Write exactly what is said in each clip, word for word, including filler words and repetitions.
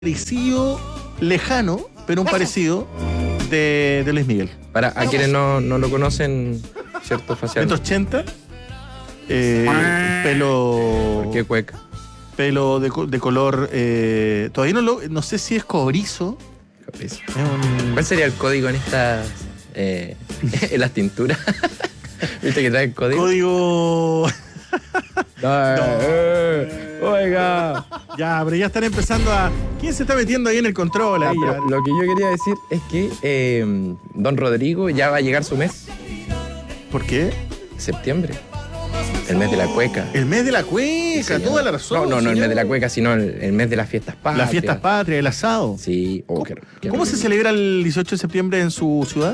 parecido lejano, pero un parecido de, de Luis Miguel. Para a quienes no, no lo conocen, ¿cierto? Facial. ciento ochenta, eh, pelo. ¿Por qué cueca? Pelo de, de color. Eh, todavía no lo. No sé si es cobrizo. Cobrizo. Es un... ¿Cuál sería el código en estas. Eh, en las tinturas? ¿Viste que trae el código? Código. No, eh, oiga. Ya, pero ya están empezando a. ¿Quién se está metiendo ahí en el control? Ah, Ahí, pero ya? lo que yo quería decir es que eh, don Rodrigo ya va a llegar su mes, ¿Por qué? septiembre. El mes de la cueca. El mes de la cueca, señor. toda la razón. No, no, no el señor. mes de la cueca, sino el, el mes de las fiestas patrias. Las fiestas patrias, el asado. Sí. Oh, ¿Cómo, qué- qué ¿cómo se rico. celebra el dieciocho de septiembre en su ciudad?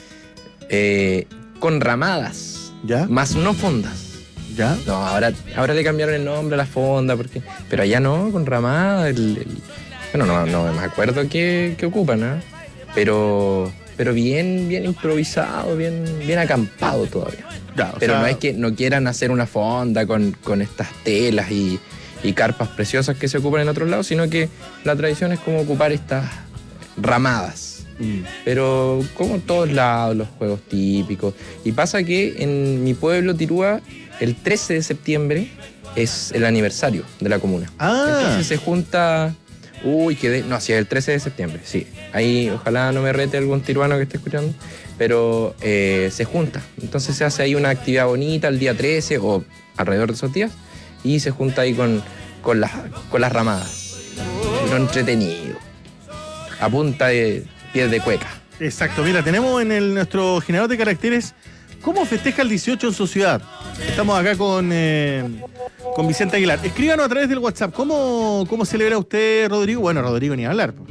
Eh, con ramadas, ¿Ya? más no fondas. ¿Ya? No, ahora, ahora le cambiaron el nombre a la fonda, porque, pero allá no, con ramada. El, el- bueno, no, no me acuerdo qué, qué ocupan, ¿ah? Pero, pero bien, bien improvisado, bien, bien acampado todavía. Ya, o Pero sea, no es que no quieran hacer una fonda con, con estas telas y, y carpas preciosas que se ocupan en otros lados, sino que la tradición es como ocupar estas ramadas. mm, Pero como en todos lados, los juegos típicos. Y pasa que en mi pueblo, Tirúa, el trece de septiembre es el aniversario de la comuna. Ah, Entonces se junta... Uy, quedé... No, sí, el trece de septiembre, sí. Ahí ojalá no me rete algún tiruano que esté escuchando, pero eh, se junta. Entonces se hace ahí una actividad bonita el día trece o alrededor de esos días y se junta ahí con, con, las, con las ramadas. Lo entretenido. A punta de pies de cueca. exacto. Mira, tenemos en el, nuestro generador de caracteres cómo festeja el dieciocho en su ciudad. Estamos acá con, eh, con Vicente Aguilar. Escríbanos a través del WhatsApp. ¿Cómo, cómo celebra usted, Rodrigo? Bueno, Rodrigo ni hablar. po.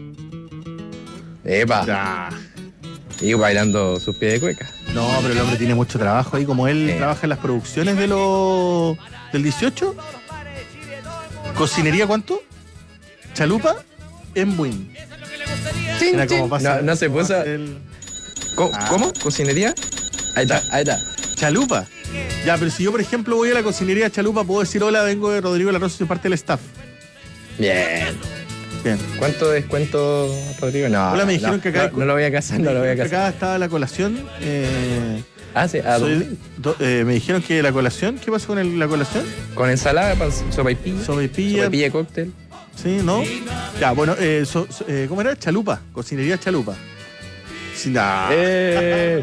Epa. Ya. Y bailando sus pies de cueca. No, pero el hombre tiene mucho trabajo ahí. Como él Eh. trabaja en las producciones de lo, del dieciocho. ¿Cocinería cuánto? Chalupa en Buin. Mira cómo pasa- No, no se cómo puso. pasa el- ¿Cómo? Ah. ¿Cómo? ¿Cocinería? Ahí está, ahí está. Chalupa. Ya, pero si yo, por ejemplo, voy a la cocinería Chalupa, puedo decir hola, vengo de Rodrigo La Rosa, soy parte del staff. Bien. Bien. ¿Cuánto descuento, Rodrigo? No. Hola, me dijeron no, que acá- No, no lo voy a casar, no lo voy a casar. Acá estaba la colación. eh, Ah, sí, ¿a soy- dónde? do- eh, me dijeron que la colación, ¿qué pasó con el- la colación? Con ensalada, pan, sopaipilla. Sopaipilla. Sopaipilla cóctel. Sí, ¿no? Ya, bueno, eh, so- so- eh, ¿cómo era? Chalupa, cocinería Chalupa. Sí, nah. ¡Eh!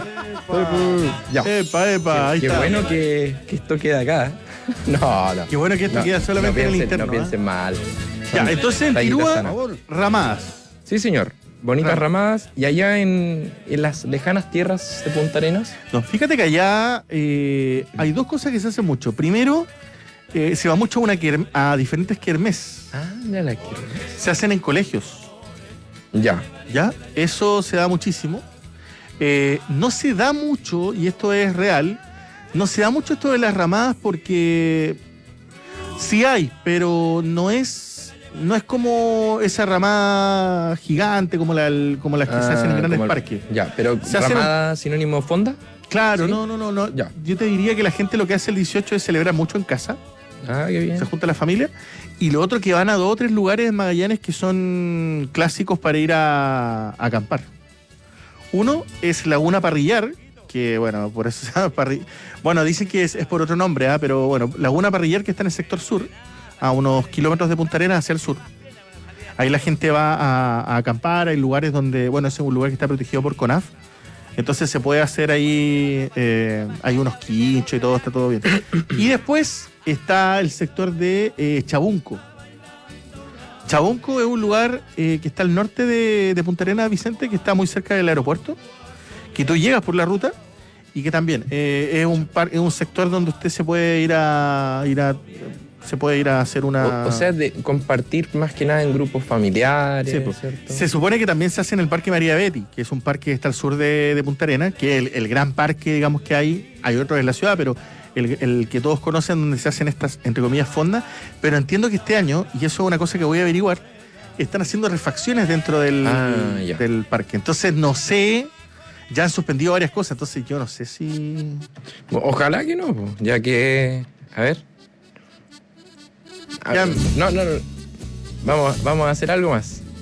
Ya. Epa, epa, ahí Qué está. bueno que, que esto queda acá. No, no. Qué bueno que esto No, queda solamente no en el piensen, interno. No ¿ah? piensen mal. Ya, Son entonces en tallitas Tirúa, sanas. ramadas. Sí, señor. Bonitas Ram- ramadas. Y allá en, en las lejanas tierras de Punta Arenas. No, fíjate que allá eh, hay dos cosas que se hacen mucho. Primero, eh, se va mucho a, una kerm- a diferentes kermés. Ah, ya la quiero. Se hacen en colegios, Ya. ¿ya? Eso se da muchísimo. Eh, no se da mucho, y esto es real, no se da mucho esto de las ramadas porque sí hay, pero no es, no es como esa ramada gigante como, la, como las que se hacen en Ah, grandes como el- parques. Ya, pero Se hacen- ramada sinónimo fonda. Claro, ¿Sí? no, no, no, no. Ya. Yo te diría que la gente lo que hace el dieciocho es celebrar mucho en casa. Ah, qué bien. Se junta la familia. Y lo otro que van a dos o tres lugares en Magallanes que son clásicos para ir a, a acampar. Uno es Laguna Parrillar, que bueno, por eso se llama Parri- Bueno, dicen que es, es por otro nombre, ¿ah? Pero bueno, Laguna Parrillar que está en el sector sur, a unos kilómetros de Punta Arenas hacia el sur. Ahí la gente va a, a acampar, hay lugares donde, bueno, ese es un lugar que está protegido por CONAF. Entonces se puede hacer ahí, eh, hay unos quinchos y todo, está todo bien. Y después está el sector de eh, Chabunco. Chabunco es un lugar eh, que está al norte de, de Punta Arenas, Vicente, que está muy cerca del aeropuerto, que tú llegas por la ruta y que también eh, es, un par- es un sector donde usted se puede ir a, ir a se puede ir a hacer una... O, o sea, de compartir más que nada en grupos familiares, Sí, pues. ¿cierto? Se supone que también se hace en el Parque María Betty, que es un parque que está al sur de, de Punta Arenas, que es el, el gran parque, digamos, que hay. Hay otros en la ciudad, pero el, el que todos conocen donde se hacen estas, entre comillas, fondas. Pero entiendo que este año, y eso es una cosa que voy a averiguar, están haciendo refacciones dentro del, Ah, ya. del parque. Entonces, no sé, ya han suspendido varias cosas, entonces yo no sé si... Ojalá que no, po, ya que... A ver. A Ya. ver, no, no, no. Vamos, vamos a hacer algo más.